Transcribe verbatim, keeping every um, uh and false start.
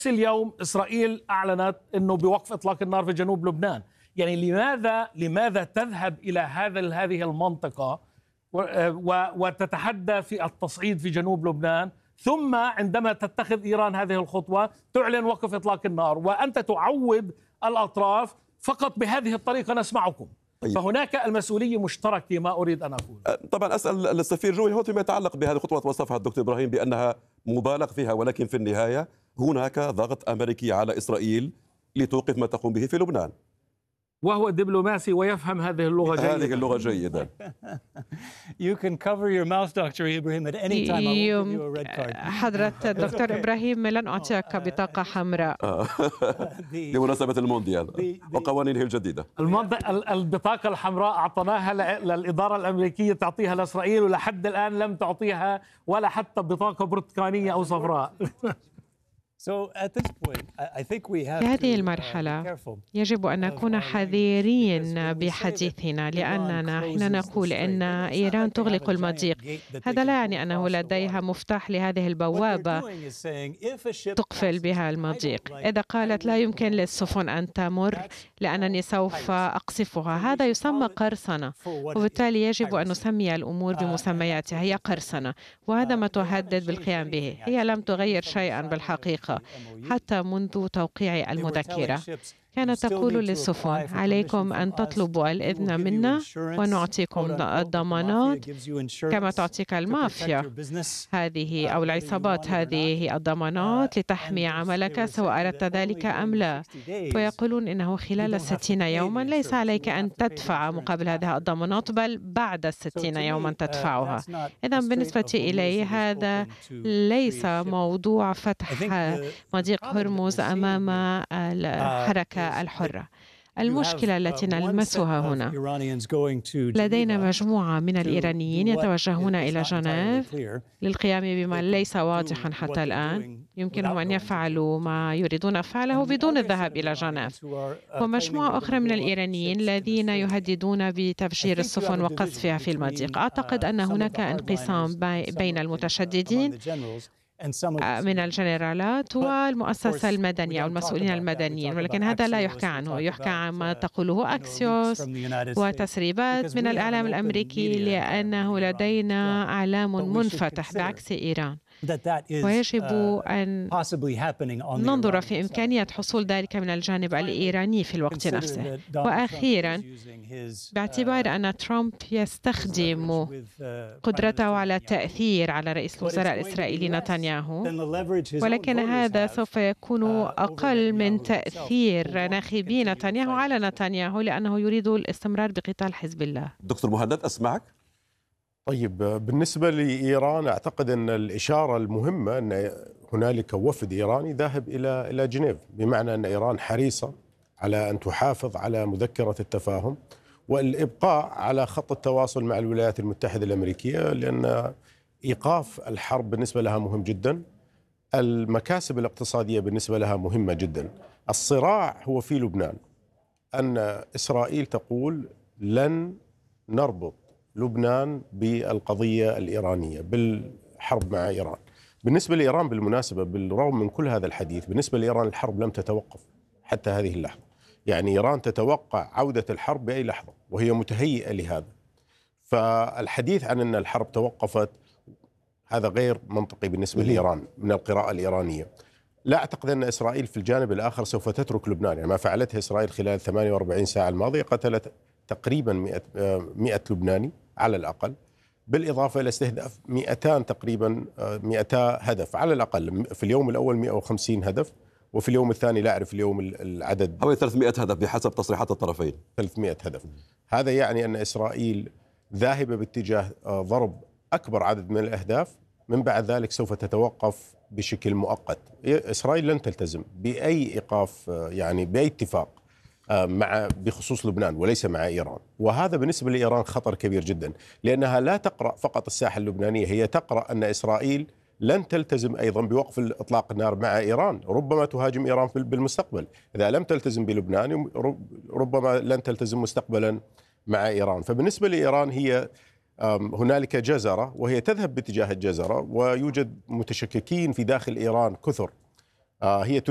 اليوم إسرائيل أعلنت أنه بوقف إطلاق النار في جنوب لبنان. يعني لماذا لماذا تذهب إلى هذا هذه المنطقة وتتحدى في التصعيد في جنوب لبنان، ثم عندما تتخذ إيران هذه الخطوة تعلن وقف إطلاق النار، وأنت تعود الأطراف فقط بهذه الطريقة نسمعكم. طيب. فهناك المسؤولية مشتركة، ما أريد أن أقول. طبعا أسأل السفير جوي هون فيما يتعلق بهذه الخطوة وصفها الدكتور إبراهيم بأنها مبالغ فيها، ولكن في النهاية هناك ضغط أمريكي على إسرائيل لتوقف ما تقوم به في لبنان، وهو دبلوماسي ويفهم هذه اللغة جيدا. هذه اللغة جيدا. You can cover your mouth, Doctor Ibrahim, at any time. I won't give you a red card. حضرة الدكتور إبراهيم لن أعطيك بطاقة حمراء لمناسبة المونديال وقوانينه الجديدة. البطاقة الحمراء أعطيناها للإدارة الأمريكية تعطيها لإسرائيل، ولحد الآن لم تعطيها ولا حتى بطاقة برتقانية أو صفراء. في هذه المرحلة يجب أن نكون حذرين بحديثنا، لأننا حين نقول أن إيران تغلق المضيق هذا لا يعني أنه لديها مفتاح لهذه البوابة تقفل بها المضيق. إذا قالت لا يمكن للسفن أن تمر لأنني سوف أقصفها، هذا يسمى قرصنة، وبالتالي يجب أن نسمي الأمور بمسمياتها. هي قرصنة، وهذا ما تهدد بالقيام به. هي لم تغير شيئا بالحقيقة حتى منذ توقيع المذكرة. كانت تقول للسفن عليكم أن تطلبوا الإذن منا ونعطيكم الضمانات كما تعطيك المافيا هذه أو العصابات هذه الضمانات لتحمي عملك سواء أردت ذلك أم لا. ويقولون إنه خلال ستين يوما ليس عليك أن تدفع مقابل هذه الضمانات، بل بعد الستين يوما تدفعها. إذن بالنسبة إلي هذا ليس موضوع فتح مضيق هرمز أمام الحركة الحرة. المشكلة التي نلمسها هنا، لدينا مجموعة من الإيرانيين يتوجهون إلى جنيف للقيام بما ليس واضحا حتى الآن. يمكنهم أن يفعلوا ما يريدون فعله بدون الذهاب إلى جنيف، ومجموعة أخرى من الإيرانيين الذين يهددون بتفجير السفن وقذفها في المضيق. أعتقد أن هناك انقسام بين المتشددين من الجنرالات والمؤسسة المدنية أو المسؤولين المدنيين، ولكن هذا لا يحكى عنه. يحكى عن ما تقوله أكسيوس وتسريبات من الإعلام الأمريكي، لأنه لدينا إعلام منفتح بعكس إيران، ويجب أن ننظر في إمكانية حصول ذلك من الجانب الإيراني في الوقت نفسه. وأخيرا، باعتبار أن ترامب يستخدم قدرته على التأثير على رئيس الوزراء الإسرائيلي نتنياهو، ولكن هذا سوف يكون أقل من تأثير ناخبي نتنياهو على نتنياهو، لأنه يريد الاستمرار بقتال حزب الله. دكتور مهند أسمعك. طيب، بالنسبة لإيران أعتقد أن الإشارة المهمة أن هنالك وفد إيراني ذاهب إلى إلى جنيف، بمعنى أن إيران حريصة على أن تحافظ على مذكرة التفاهم والإبقاء على خط التواصل مع الولايات المتحدة الأمريكية، لأن إيقاف الحرب بالنسبة لها مهم جدا. المكاسب الاقتصادية بالنسبة لها مهمة جدا. الصراع هو في لبنان، أن إسرائيل تقول لن نربط لبنان بالقضية الإيرانية بالحرب مع إيران. بالنسبة لإيران بالمناسبة، بالرغم من كل هذا الحديث، بالنسبة لإيران الحرب لم تتوقف حتى هذه اللحظة. يعني إيران تتوقع عودة الحرب بأي لحظة وهي متهيئة لهذا. فالحديث عن أن الحرب توقفت هذا غير منطقي بالنسبة لإيران من القراءة الإيرانية. لا أعتقد أن إسرائيل في الجانب الآخر سوف تترك لبنان. يعني ما فعلته إسرائيل خلال ثمانية وأربعين ساعة الماضية، قتلت تقريبا مئة لبناني على الأقل، بالإضافة إلى استهداف مئتان تقريبا مئتا هدف على الأقل. في اليوم الأول مئة وخمسين هدف، وفي اليوم الثاني لا أعرف اليوم العدد، حوالي ثلاثمئة هدف بحسب تصريحات الطرفين. ثلاثمئة هدف. هذا يعني أن إسرائيل ذاهبة باتجاه ضرب أكبر عدد من الأهداف. من بعد ذلك سوف تتوقف بشكل مؤقت. إسرائيل لن تلتزم بأي إيقاف، يعني بأي اتفاق مع بخصوص لبنان وليس مع إيران. وهذا بالنسبة لإيران خطر كبير جدا، لأنها لا تقرأ فقط الساحة اللبنانية، هي تقرأ أن إسرائيل لن تلتزم أيضا بوقف إطلاق النار مع إيران. ربما تهاجم إيران بالمستقبل. إذا لم تلتزم بلبنان ربما لن تلتزم مستقبلا مع إيران. فبالنسبة لإيران هي هنالك جزرة وهي تذهب باتجاه الجزرة، ويوجد متشككين في داخل إيران كثر. هي